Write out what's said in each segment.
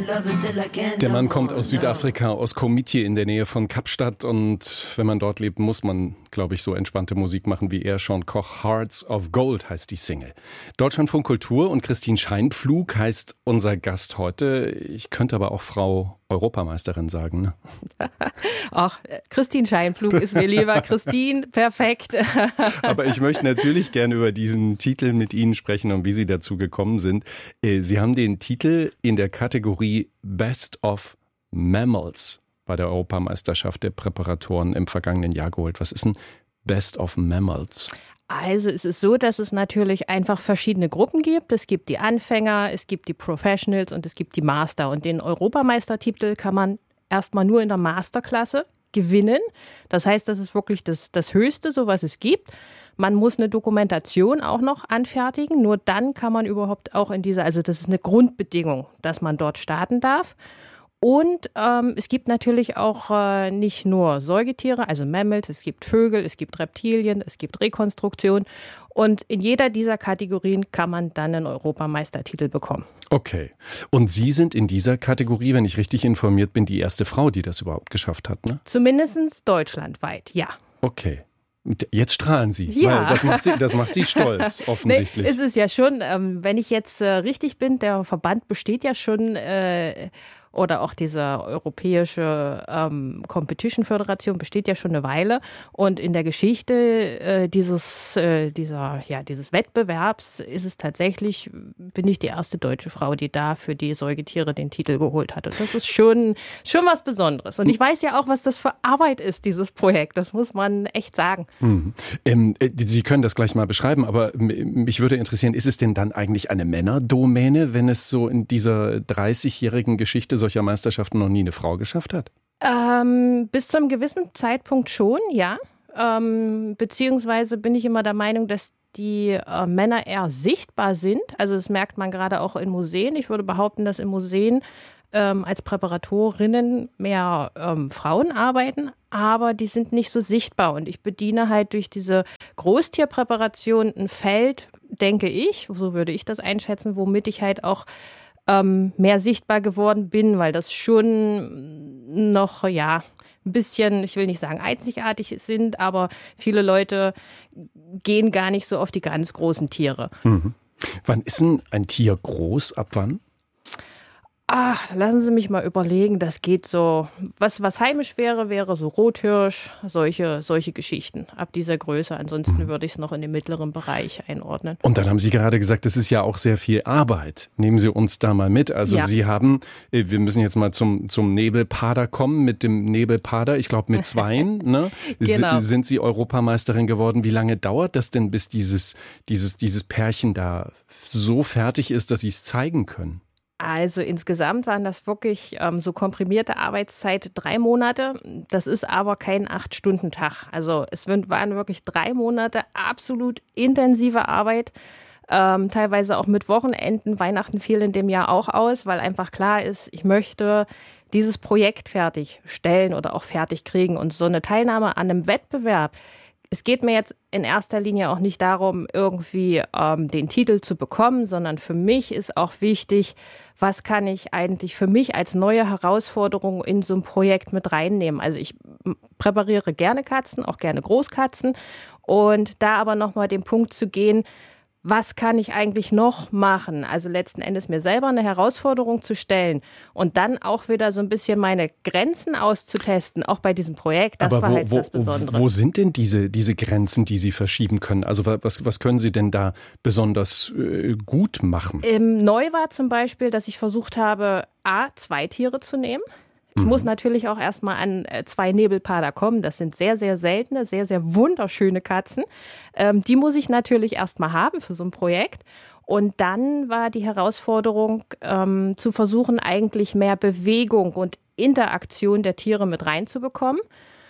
Der Mann kommt aus Südafrika, aus Komitië in der Nähe von Kapstadt, und wenn man dort lebt, muss man, glaube ich, so entspannte Musik machen wie er. Sean Koch, Hearts of Gold heißt die Single. Deutschlandfunk Kultur und Christine Scheinpflug heißt unser Gast heute. Ich könnte aber auch Frau Europameisterin sagen, ne? Ach, Christine Scheinpflug ist mir lieber. Christine, perfekt. Aber ich möchte natürlich gerne über diesen Titel mit Ihnen sprechen und wie Sie dazu gekommen sind. Sie haben den Titel in der Kategorie Best of Mammals bei der Europameisterschaft der Präparatoren im vergangenen Jahr geholt. Was ist ein Best of Mammals? Also es ist so, dass es natürlich einfach verschiedene Gruppen gibt. Es gibt die Anfänger, es gibt die Professionals und es gibt die Master. Und den Europameistertitel kann man erstmal nur in der Masterklasse gewinnen. Das heißt, das ist wirklich das Höchste, so was es gibt. Man muss eine Dokumentation auch noch anfertigen. Nur dann kann man überhaupt auch also das ist eine Grundbedingung, dass man dort starten darf. Und es gibt natürlich auch nicht nur Säugetiere, also Mammals, es gibt Vögel, es gibt Reptilien, es gibt Rekonstruktion. Und in jeder dieser Kategorien kann man dann einen Europameistertitel bekommen. Okay. Und Sie sind in dieser Kategorie, wenn ich richtig informiert bin, die erste Frau, die das überhaupt geschafft hat, ne? Zumindest deutschlandweit, ja. Okay. Jetzt strahlen Sie, ja. Weil das macht Sie stolz, offensichtlich. Nee, es ist ja schon, wenn ich jetzt richtig bin, der Verband besteht ja schon, oder auch diese europäische Competition-Föderation besteht ja schon eine Weile. Und in der Geschichte dieses Wettbewerbs ist es tatsächlich, bin ich die erste deutsche Frau, die da für die Säugetiere den Titel geholt hat. Und das ist schon was Besonderes. Und ich weiß ja auch, was das für Arbeit ist, dieses Projekt. Das muss man echt sagen. Mhm. Sie können das gleich mal beschreiben, aber mich würde interessieren, ist es denn dann eigentlich eine Männerdomäne, wenn es so in dieser 30-jährigen Geschichte solcher Meisterschaften noch nie eine Frau geschafft hat? Bis zu einem gewissen Zeitpunkt schon, ja. Beziehungsweise bin ich immer der Meinung, dass die Männer eher sichtbar sind. Also das merkt man gerade auch in Museen. Ich würde behaupten, dass in Museen als Präparatorinnen mehr Frauen arbeiten, aber die sind nicht so sichtbar. Und ich bediene halt durch diese Großtierpräparation ein Feld, denke ich, so würde ich das einschätzen, womit ich halt auch mehr sichtbar geworden bin, weil das schon noch, ja, ein bisschen, ich will nicht sagen einzigartig sind, aber viele Leute gehen gar nicht so auf die ganz großen Tiere. Mhm. Wann ist denn ein Tier groß? Ab wann? Ach, lassen Sie mich mal überlegen, das geht so, was heimisch wäre so Rothirsch, solche Geschichten ab dieser Größe. Ansonsten würde ich es noch in den mittleren Bereich einordnen. Und dann haben Sie gerade gesagt, das ist ja auch sehr viel Arbeit. Nehmen Sie uns da mal mit. Also ja. Sie haben, wir müssen jetzt mal zum Nebelpader kommen, mit dem Nebelpader, ich glaube mit Zweien, ne? Genau. Sind Sie Europameisterin geworden. Wie lange dauert das denn, bis dieses Pärchen da so fertig ist, dass Sie es zeigen können? Also insgesamt waren das wirklich so komprimierte Arbeitszeit 3 Monate. Das ist aber kein 8-Stunden-Tag. Also es waren wirklich 3 Monate absolut intensive Arbeit. Teilweise auch mit Wochenenden. Weihnachten fiel in dem Jahr auch aus, weil einfach klar ist, ich möchte dieses Projekt fertigstellen oder auch fertig kriegen. Und so eine Teilnahme an einem Wettbewerb, es geht mir jetzt in erster Linie auch nicht darum, irgendwie den Titel zu bekommen, sondern für mich ist auch wichtig, was kann ich eigentlich für mich als neue Herausforderung in so ein Projekt mit reinnehmen. Also ich präpariere gerne Katzen, auch gerne Großkatzen. Und da aber nochmal den Punkt zu gehen, was kann ich eigentlich noch machen? Also letzten Endes mir selber eine Herausforderung zu stellen und dann auch wieder so ein bisschen meine Grenzen auszutesten, auch bei diesem Projekt. Das war halt das Besondere. Wo sind denn diese Grenzen, die Sie verschieben können? Also was können Sie denn da besonders gut machen? Neu war zum Beispiel, dass ich versucht habe, 2 Tiere zu nehmen. Ich muss natürlich auch erstmal an 2 Nebelpader kommen. Das sind sehr, sehr seltene, sehr, sehr wunderschöne Katzen. Die muss ich natürlich erstmal haben für so ein Projekt. Und dann war die Herausforderung, zu versuchen, eigentlich mehr Bewegung und Interaktion der Tiere mit reinzubekommen.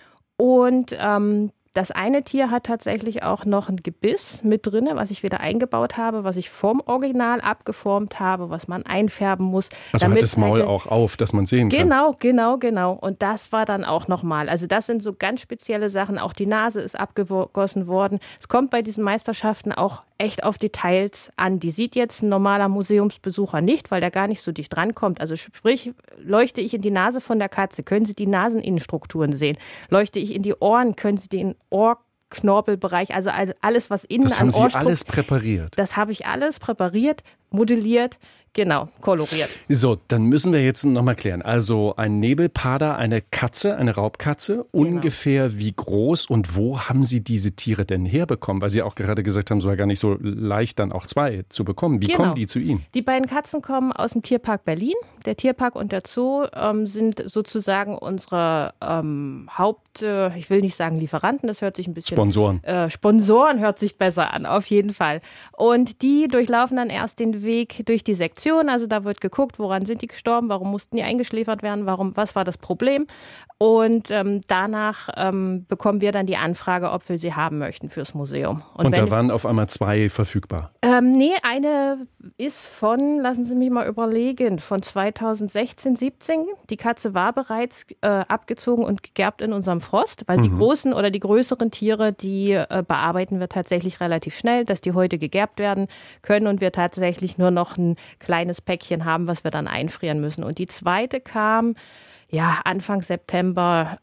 Und das eine Tier hat tatsächlich auch noch ein Gebiss mit drin, was ich wieder eingebaut habe, was ich vom Original abgeformt habe, was man einfärben muss. Also hat das Maul auch auf, dass man sehen kann. Genau. Und das war dann auch nochmal. Also das sind so ganz spezielle Sachen. Auch die Nase ist abgegossen worden. Es kommt bei diesen Meisterschaften auch echt auf Details an. Die sieht jetzt ein normaler Museumsbesucher nicht, weil der gar nicht so dicht rankommt. Also sprich, leuchte ich in die Nase von der Katze, können Sie die Naseninnenstrukturen sehen. Leuchte ich in die Ohren, können Sie den Ohrknorpelbereich, also alles, was innen an Ohr. Das haben Sie alles präpariert? Das habe ich alles präpariert, modelliert, genau, koloriert. So, dann müssen wir jetzt nochmal klären. Also ein Nebelpader, eine Katze, eine Raubkatze, ungefähr wie groß und wo haben Sie diese Tiere denn herbekommen? Weil Sie auch gerade gesagt haben, es war gar nicht so leicht, dann auch 2 zu bekommen. Wie kommen die zu Ihnen? Die beiden Katzen kommen aus dem Tierpark Berlin. Der Tierpark und der Zoo sind sozusagen unsere ich will nicht sagen Lieferanten, das hört sich ein bisschen... Sponsoren. Sponsoren hört sich besser an, auf jeden Fall. Und die durchlaufen dann erst den Weg durch die Sektion. Also da wird geguckt, woran sind die gestorben, warum mussten die eingeschläfert werden, was war das Problem. Und danach bekommen wir dann die Anfrage, ob wir sie haben möchten fürs Museum. Und da waren auf einmal 2 verfügbar? Nee, eine ist lassen Sie mich mal überlegen, von 2016, 17. Die Katze war bereits abgezogen und gegerbt in unserem Frost, weil die großen oder die größeren Tiere, die bearbeiten wir tatsächlich relativ schnell, dass die heute gegerbt werden können und wir tatsächlich nur noch ein kleines Päckchen haben, was wir dann einfrieren müssen. Und die zweite kam Anfang September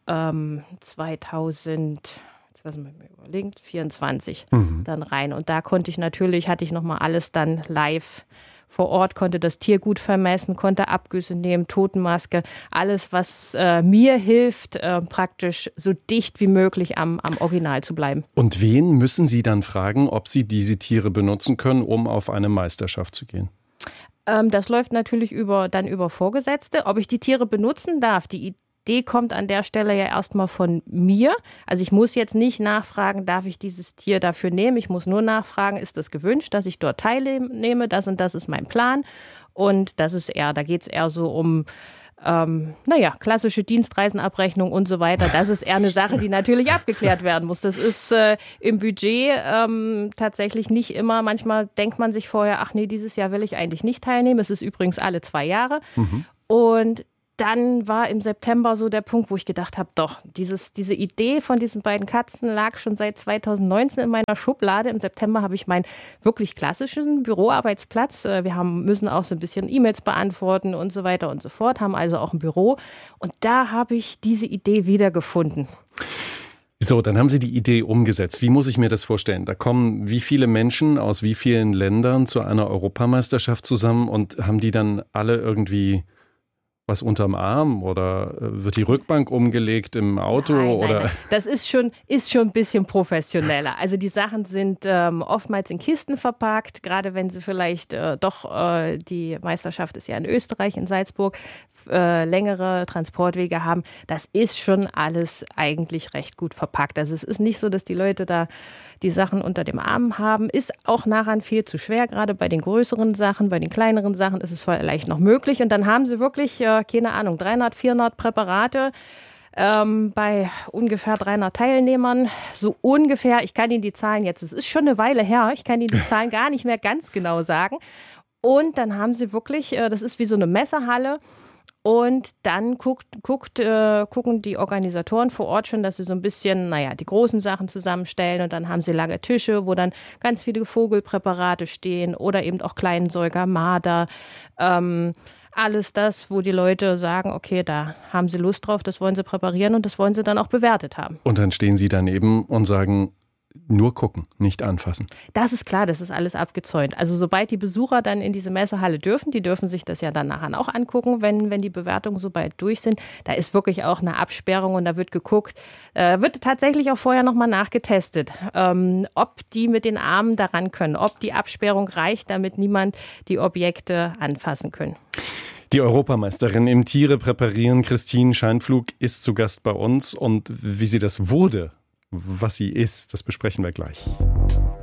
2024 dann rein. Und da hatte ich nochmal alles dann live vor Ort, konnte das Tier gut vermessen, konnte Abgüsse nehmen, Totenmaske, alles, was mir hilft, praktisch so dicht wie möglich am Original zu bleiben. Und wen müssen Sie dann fragen, ob Sie diese Tiere benutzen können, um auf eine Meisterschaft zu gehen? Das läuft natürlich über Vorgesetzte. Ob ich die Tiere benutzen darf, die Idee kommt an der Stelle ja erstmal von mir. Also ich muss jetzt nicht nachfragen, darf ich dieses Tier dafür nehmen? Ich muss nur nachfragen, ist es gewünscht, dass ich dort teilnehme? Das und das ist mein Plan. Und da geht es eher so um klassische Dienstreisenabrechnung und so weiter. Das ist eher eine Sache, die natürlich abgeklärt werden muss. Das ist im Budget tatsächlich nicht immer. Manchmal denkt man sich vorher, ach nee, dieses Jahr will ich eigentlich nicht teilnehmen. Es ist übrigens alle 2 Jahre. Und dann war im September so der Punkt, wo ich gedacht habe, doch, diese Idee von diesen beiden Katzen lag schon seit 2019 in meiner Schublade. Im September habe ich meinen wirklich klassischen Büroarbeitsplatz. Wir müssen auch so ein bisschen E-Mails beantworten und so weiter und so fort, haben also auch ein Büro. Und da habe ich diese Idee wiedergefunden. So, dann haben Sie die Idee umgesetzt. Wie muss ich mir das vorstellen? Da kommen wie viele Menschen aus wie vielen Ländern zu einer Europameisterschaft zusammen und haben die dann alle irgendwie was unterm Arm oder wird die Rückbank umgelegt im Auto? Nein. Das ist schon ein bisschen professioneller. Also die Sachen sind oftmals in Kisten verpackt, gerade wenn sie vielleicht die Meisterschaft ist ja in Österreich, in Salzburg, längere Transportwege haben. Das ist schon alles eigentlich recht gut verpackt. Also es ist nicht so, dass die Leute da die Sachen unter dem Arm haben. Ist auch nachher viel zu schwer, gerade bei den größeren Sachen. Bei den kleineren Sachen ist es vielleicht noch möglich. Und dann haben sie wirklich, 300, 400 Präparate bei ungefähr 300 Teilnehmern. So ungefähr, ich kann Ihnen die Zahlen jetzt, es ist schon eine Weile her, ich kann Ihnen die Zahlen gar nicht mehr ganz genau sagen. Und dann haben sie wirklich, das ist wie so eine Messehalle, und dann gucken die Organisatoren vor Ort schon, dass sie so ein bisschen, die großen Sachen zusammenstellen. Und dann haben sie lange Tische, wo dann ganz viele Vogelpräparate stehen oder eben auch Kleinsäuger, Marder, alles das, wo die Leute sagen, okay, da haben sie Lust drauf, das wollen sie präparieren und das wollen sie dann auch bewertet haben. Und dann stehen Sie daneben und sagen, nur gucken, nicht anfassen. Das ist klar, das ist alles abgezäunt. Also sobald die Besucher dann in diese Messehalle dürfen, die dürfen sich das ja dann nachher auch angucken, wenn die Bewertungen so bald durch sind. Da ist wirklich auch eine Absperrung und da wird geguckt, wird tatsächlich auch vorher nochmal nachgetestet, ob die mit den Armen daran können, ob die Absperrung reicht, damit niemand die Objekte anfassen können. Die Europameisterin im Tiere präparieren, Christine Scheinpflug, ist zu Gast bei uns. Und wie sie das wurde, was sie ist, das besprechen wir gleich.